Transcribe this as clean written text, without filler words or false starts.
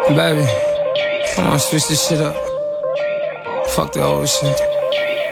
Baby, I wanna switch this shit up. Fuck the old shit.